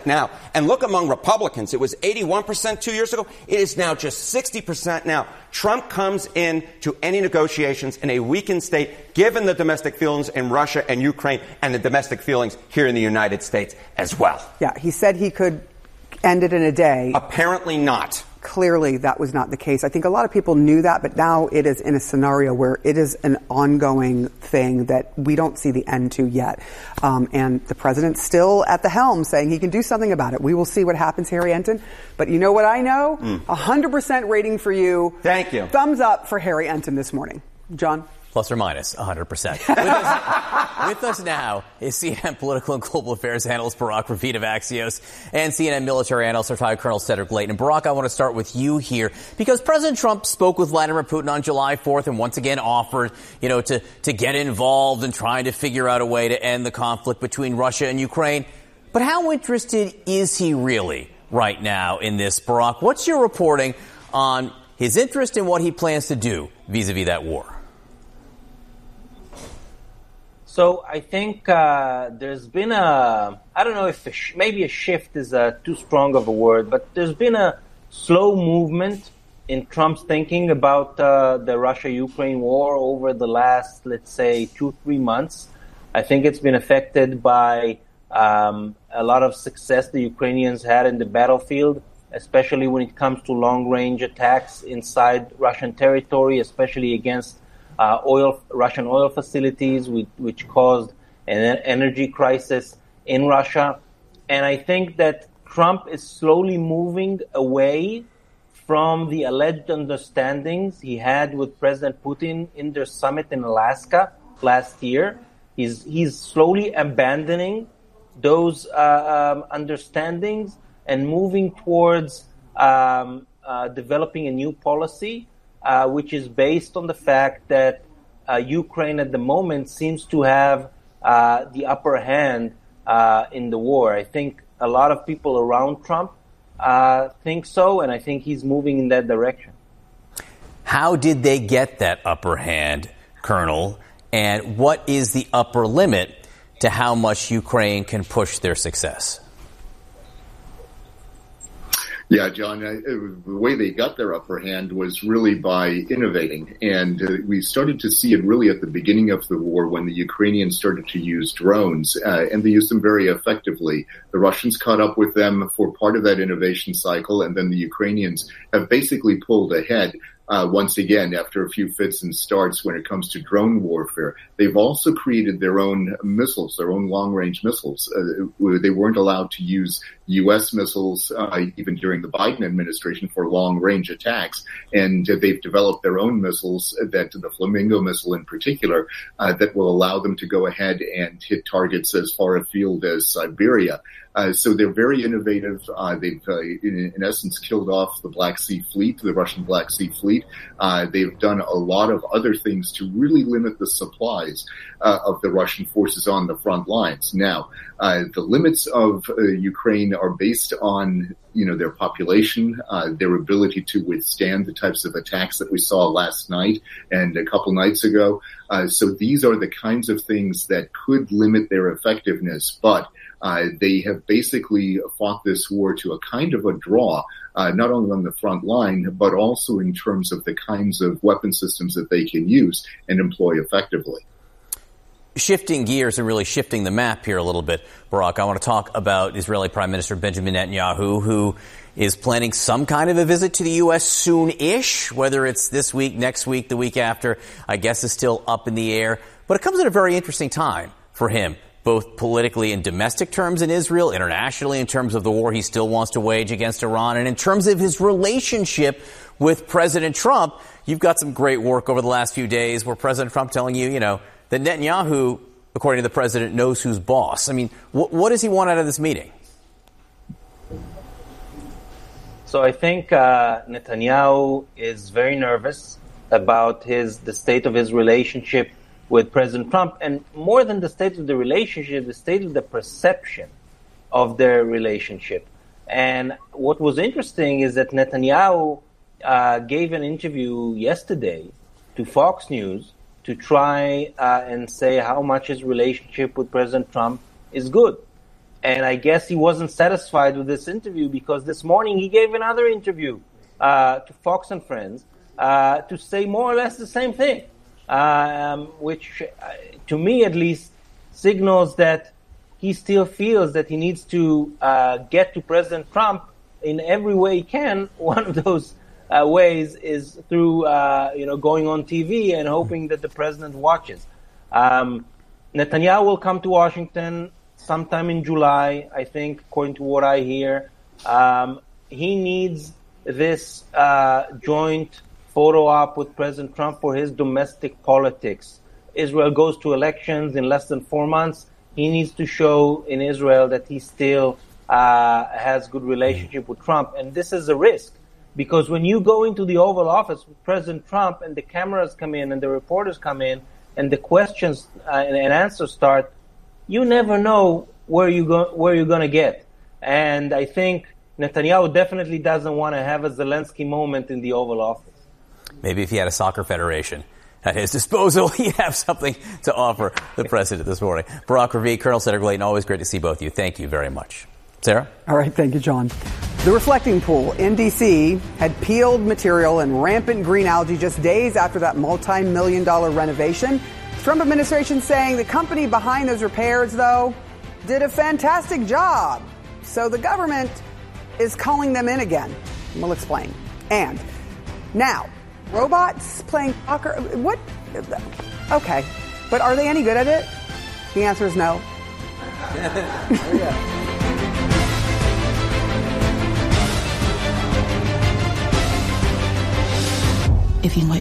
now. And look among Republicans. It was 81% 2 years ago. It is now just 60% now. Trump comes in to any negotiations in a weakened state, given the domestic feelings in Russia and Ukraine and the domestic feelings here in the United States as well. Yeah, he said he could end it in a day. Apparently not. Clearly, that was not the case. I think a lot of people knew that, but now it is in a scenario where it is an ongoing thing that we don't see the end to yet. And the president's still at the helm saying he can do something about it. We will see what happens, Harry Enten. But you know what I know? 100% rating for you. Thank you. Thumbs up for Harry Enten this morning. John? Plus or minus 100%. With us now is CNN political and global affairs analyst Barak Ravid of Axios and CNN military analyst retired Colonel Cedric Leighton. And Barak, I want to start with you here because President Trump spoke with Vladimir Putin on July 4th and once again offered, to get involved in trying to figure out a way to end the conflict between Russia and Ukraine. But how interested is he really right now in this, Barak? What's your reporting on his interest in what he plans to do vis-a-vis that war? So I think there's been I don't know if maybe a shift is too strong of a word, but there's been a slow movement in Trump's thinking about the Russia-Ukraine war over the last, let's say, 2-3 months. I think it's been affected by a lot of success the Ukrainians had in the battlefield, especially when it comes to long-range attacks inside Russian territory, especially against Russian oil facilities, which caused an energy crisis in Russia. And I think that Trump is slowly moving away from the alleged understandings he had with President Putin in their summit in Alaska last year. He's slowly abandoning those understandings and moving towards developing a new policy which is based on the fact that Ukraine at the moment seems to have the upper hand in the war. I think a lot of people around Trump think so, and I think he's moving in that direction. How did they get that upper hand, Colonel? And what is the upper limit to how much Ukraine can push their success? Yeah, John, the way they got their upper hand was really by innovating. And we started to see it really at the beginning of the war when the Ukrainians started to use drones, and they used them very effectively. The Russians caught up with them for part of that innovation cycle, and then the Ukrainians have basically pulled ahead. Once again, after a few fits and starts when it comes to drone warfare. They've also created their own missiles, their own long-range missiles. They weren't allowed to use U.S. missiles even during the Biden administration for long-range attacks. And they've developed their own missiles, the Flamingo missile in particular, that will allow them to go ahead and hit targets as far afield as Siberia. So they're very innovative. They've, in essence, killed off the Black Sea Fleet, the Russian Black Sea Fleet. They've done a lot of other things to really limit the supplies of the Russian forces on the front lines. Now, the limits of Ukraine are based on, their population, their ability to withstand the types of attacks that we saw last night and a couple nights ago. So these are the kinds of things that could limit their effectiveness, but they have basically fought this war to a kind of a draw, not only on the front line, but also in terms of the kinds of weapon systems that they can use and employ effectively. Shifting gears and really shifting the map here a little bit, Barak, I want to talk about Israeli Prime Minister Benjamin Netanyahu, who is planning some kind of a visit to the U.S. soon-ish, whether it's this week, next week, the week after, I guess is still up in the air. But it comes at a very interesting time for him, both politically in domestic terms in Israel, internationally in terms of the war he still wants to wage against Iran, and in terms of his relationship with President Trump. You've got some great work over the last few days where President Trump telling you, that Netanyahu, according to the president, knows who's boss. I mean, what does he want out of this meeting? So I think Netanyahu is very nervous about the state of his relationship with President Trump, and more than the state of the relationship, the state of the perception of their relationship. And what was interesting is that Netanyahu gave an interview yesterday to Fox News to try and say how much his relationship with President Trump is good. And I guess he wasn't satisfied with this interview because this morning he gave another interview to Fox and Friends to say more or less the same thing, which to me at least signals that he still feels that he needs to get to President Trump in every way he can. One of those ways is through going on TV and hoping that the president watches. Netanyahu will come to Washington sometime in July, I think, according to what I hear. He needs this joint photo op with President Trump for his domestic politics. Israel goes to elections in less than 4 months. He needs to show in Israel that he still has good relationship with Trump. And this is a risk, because when you go into the Oval Office with President Trump and the cameras come in and the reporters come in and the questions and answers start, you never know where you're going to get. And I think Netanyahu definitely doesn't want to have a Zelensky moment in the Oval Office. Maybe if he had a soccer federation at his disposal, he'd have something to offer the president this morning. Barak Ravid, Colonel Cedric Leighton, always great to see both of you. Thank you very much. Sarah? All right, thank you, John. The reflecting pool in D.C. had peeled material and rampant green algae just days after that multi-million-dollar renovation. The Trump administration saying the company behind those repairs, though, did a fantastic job. So the government is calling them in again. We'll explain. And now, robots playing soccer. What? Okay. But are they any good at it? The answer is no. If you might